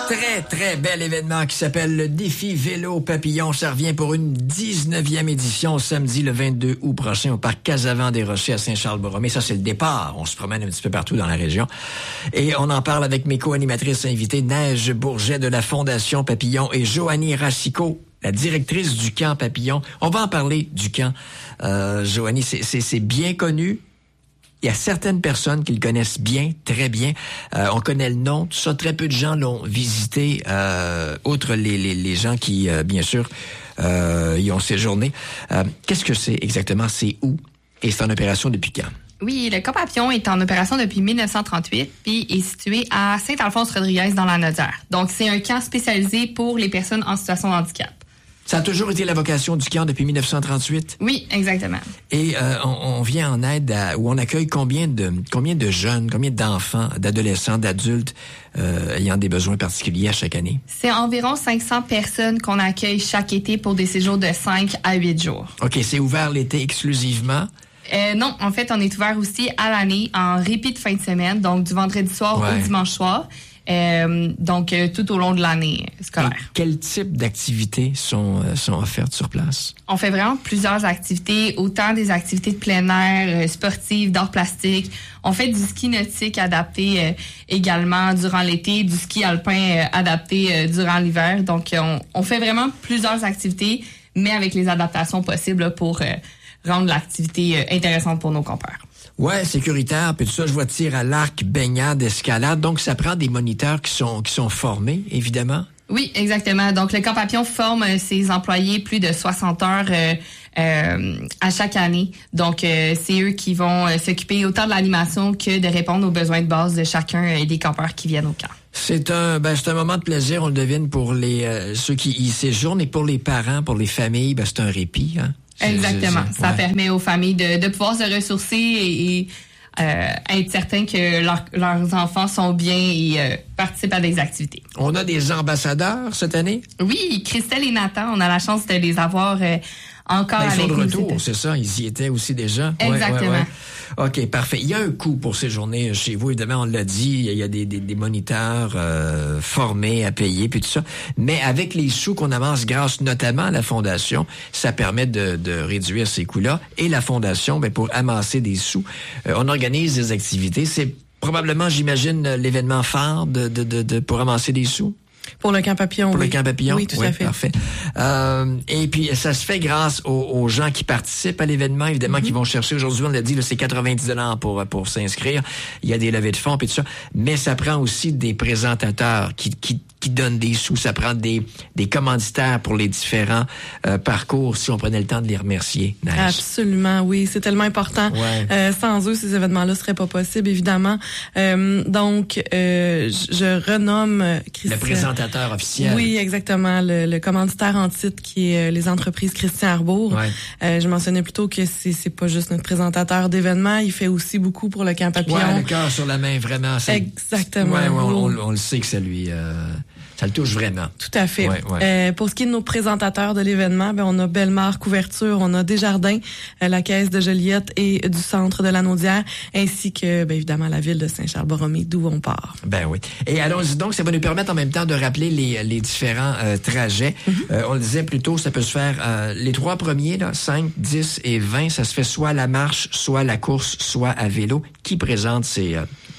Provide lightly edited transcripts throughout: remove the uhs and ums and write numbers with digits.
Très, très bel événement qui s'appelle le Défi Vélo Papillon. Ça revient pour une 19e édition samedi le 22 août prochain au parc Casavant-des-Rochers à Saint-Charles-Borromée. Ça, c'est le départ. On se promène un petit peu partout dans la région. Et on en parle avec mes co-animatrices invitées, Neige Bourget de la Fondation Papillon et Joanie Racicot, la directrice du camp Papillon. On va en parler du camp. Joanie, c'est bien connu. Il y a certaines personnes qui le connaissent bien, très bien. On connaît le nom, tout ça. Très peu de gens l'ont visité, outre les gens qui, bien sûr, y ont séjourné. Qu'est-ce que c'est exactement? C'est où? Et c'est en opération depuis quand? Oui, le camp Papillon est en opération depuis 1938 puis est situé à Saint-Alphonse-Rodriguez dans la Nodière. Donc, c'est un camp spécialisé pour les personnes en situation de handicap. Ça a toujours été la vocation du camp depuis 1938? Oui, exactement. Et on vient en aide où on accueille combien de jeunes, combien d'enfants, d'adolescents, d'adultes ayant des besoins particuliers à chaque année? C'est environ 500 personnes qu'on accueille chaque été pour des séjours de 5 à 8 jours. OK, c'est ouvert l'été exclusivement? Non, en fait, on est ouvert aussi à l'année en répit de fin de semaine, donc du vendredi soir au dimanche soir. Donc, tout au long de l'année scolaire. Et quel type d'activités sont offertes sur place? On fait vraiment plusieurs activités, autant des activités de plein air, sportives, d'art plastique. On fait du ski nautique adapté également durant l'été, du ski alpin adapté durant l'hiver. Donc, on fait vraiment plusieurs activités, mais avec les adaptations possibles là, pour rendre l'activité intéressante pour nos compères. Ouais, sécuritaire, puis tout ça, je vois tir à l'arc, baignade, escalade. Donc, ça prend des moniteurs qui sont formés, évidemment. Oui, exactement. Donc, le camp Papillon forme ses employés plus de 60 heures à chaque année. Donc, c'est eux qui vont s'occuper autant de l'animation que de répondre aux besoins de base de chacun des campeurs qui viennent au camp. C'est un moment de plaisir, on le devine, pour ceux qui y séjournent et pour les parents, pour les familles, c'est un répit, hein? Exactement. Ça permet aux familles de pouvoir se ressourcer et être certain que leurs enfants sont bien et participent à des activités. On a des ambassadeurs cette année? Oui, Christelle et Nathan, on a la chance de les avoir encore avec nous. Ils sont de retour, c'est ça? Ils y étaient aussi déjà? Exactement. Ouais. OK, parfait. Il y a un coût pour ces journées chez vous. Évidemment, on l'a dit, il y a des moniteurs formés à payer, puis tout ça. Mais avec les sous qu'on avance grâce notamment à la Fondation, ça permet de réduire ces coûts-là. Et la Fondation, pour amasser des sous, on organise des activités. C'est probablement, j'imagine, l'événement phare pour amasser des sous. Pour le camp Papillon, Pour le camp Papillon? Oui, tout à fait. Parfait. Et puis, ça se fait grâce aux gens qui participent à l'événement, évidemment, qui vont chercher. Aujourd'hui, on l'a dit, là, c'est 90 $ pour s'inscrire. Il y a des levées de fonds et tout ça. Mais ça prend aussi des présentateurs qui donnent des sous. Ça prend des commanditaires pour les différents parcours, si on prenait le temps de les remercier. Neige. Absolument, oui. C'est tellement important. Ouais. Sans eux, ces événements-là seraient pas possibles, évidemment. Donc, je renomme Christian. Le présentateur officiel. Oui, exactement. Le commanditaire en titre qui est les entreprises Christian Arbour. Ouais. Je mentionnais plutôt que c'est pas juste notre présentateur d'événements. Il fait aussi beaucoup pour le camp Papillon. Ouais, le cœur sur la main, vraiment. Exactement. Ouais, on le sait que ça lui... ça le touche vraiment. Tout à fait. Ouais. Pour ce qui est de nos présentateurs de l'événement, on a Bellemare Couverture, on a Desjardins, la Caisse de Joliette et du Centre de la Naudière, ainsi que, évidemment, la ville de Saint-Charles-Borromée, d'où on part. Ben oui. Et allons-y donc, ça va nous permettre en même temps de rappeler les différents trajets. On le disait plus tôt, ça peut se faire les 3 premiers, là, 5, 10 et 20, ça se fait soit à la marche, soit à la course, soit à vélo. Qui présente ces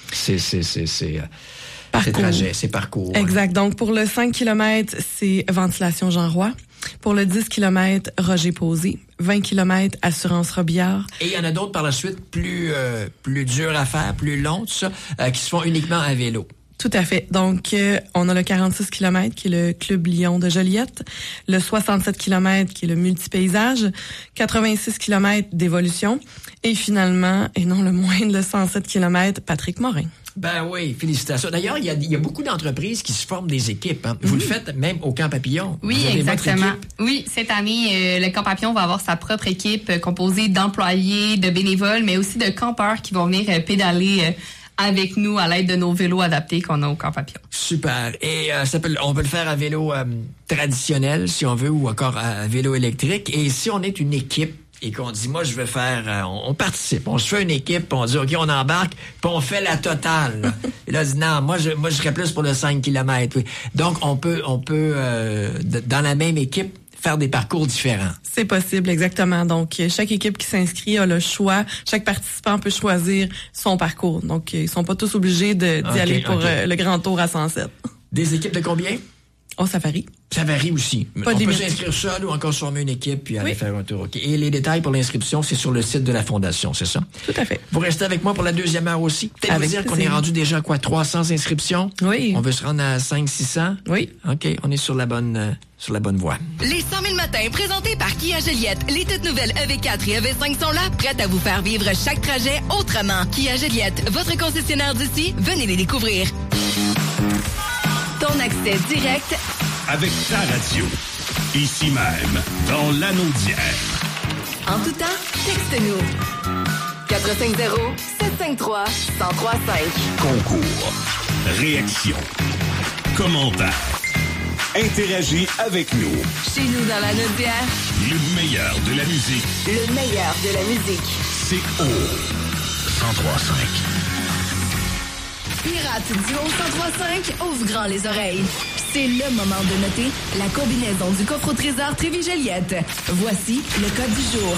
trajets, ces parcours? Exact. Donc, pour le 5 km, c'est Ventilation Jean Roy. Pour le 10 km, Roger Posé. 20 km, Assurance Robillard. Et il y en a d'autres par la suite, plus durs à faire, plus longs, tout ça, qui se font uniquement à vélo. Tout à fait. Donc, on a le 46 km qui est le Club Lyon de Joliette, le 67 km qui est le Multipaysage, 86 km d'Évolution et finalement, et non le moindre, le 107 km, Patrick Morin. Ben oui, félicitations. D'ailleurs, il y a beaucoup d'entreprises qui se forment des équipes. Hein. Vous le faites même au Camp Papillon. Oui, exactement. Oui, cette année, le Camp Papillon va avoir sa propre équipe composée d'employés, de bénévoles, mais aussi de campeurs qui vont venir pédaler avec nous à l'aide de nos vélos adaptés qu'on a au Camp Papillon. Super. Et on peut le faire à vélo traditionnel, si on veut, ou encore à vélo électrique. Et si on est une équipe, et qu'on dit, moi, je veux faire... on participe, on se fait une équipe, puis on dit, OK, on embarque, puis on fait la totale. Là. Et là, on dit, non, moi, je serais plus pour le 5 km. Oui. Donc, on peut dans la même équipe, faire des parcours différents. C'est possible, exactement. Donc, chaque équipe qui s'inscrit a le choix. Chaque participant peut choisir son parcours. Donc, ils sont pas tous obligés d'y aller pour le grand tour à 107. Des équipes de combien? Oh, ça varie. Ça varie aussi. Pas on de peut limite. s'inscrire seul ou encore se former une équipe puis aller faire un tour. Okay. Et les détails pour l'inscription, c'est sur le site de la Fondation, c'est ça? Tout à fait. Vous restez avec moi pour la deuxième heure aussi. Peut-être vous Avec dire qu'on plaisir. est rendu déjà, 300 inscriptions? Oui. On veut se rendre à 500-600? Oui. OK, on est sur la bonne voie. Les 100 000 matins présentés par Kia Joliette. Les toutes nouvelles EV4 et EV5 sont là, prêtes à vous faire vivre chaque trajet autrement. Kia Joliette, votre concessionnaire d'ici, venez les découvrir. Ton accès direct Avec ta radio. Ici même, dans l'anneau d'hier. en tout temps, texte-nous. 450-753-1035. Concours. Réaction. Commentaire. Interagis avec nous. Chez nous dans la Naudière, Le meilleur de la musique, le meilleur de la musique. c'est au 103.5. Pirate du haut 1035 ouvre grand les oreilles. C'est le moment de noter la combinaison du coffre au trésor Trévis-Joliette. Voici le code du jour.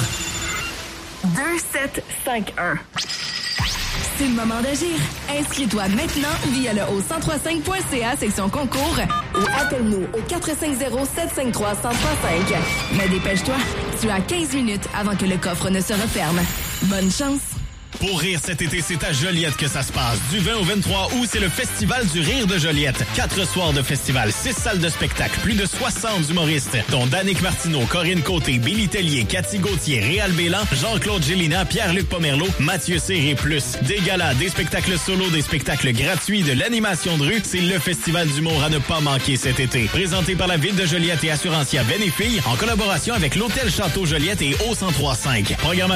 2751. C'est le moment d'agir. Inscris-toi maintenant via le haut 1035.ca section concours ou appelle-nous au 450-753-1035. Mais dépêche-toi, tu as 15 minutes avant que le coffre ne se referme. Bonne chance! Pour rire cet été, c'est à Joliette que ça se passe. Du 20 au 23 août, c'est le Festival du rire de Joliette. 4 soirs de festival, 6 salles de spectacle, plus de 60 humoristes, dont Danick Martineau, Corinne Côté, Billy Tellier, Cathy Gauthier, Réal Bélan, Jean-Claude Gélina, Pierre-Luc Pomerleau, Mathieu Cyr et plus. Des galas, des spectacles solos, des spectacles gratuits, de l'animation de rue, c'est le Festival d'humour à ne pas manquer cet été. Présenté par la Ville de Joliette et Assurantia Venn et Filles, en collaboration avec l'Hôtel Château Joliette et Au 1035. Programmation